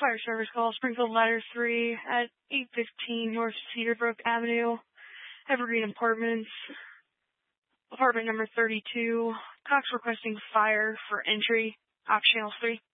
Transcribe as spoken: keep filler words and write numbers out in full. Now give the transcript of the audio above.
Fire service call, Springfield Ladder three at eight fifteen North Cedarbrook Avenue, Evergreen Apartments, apartment number thirty-two. Cox requesting fire for entry, Ox Channel three.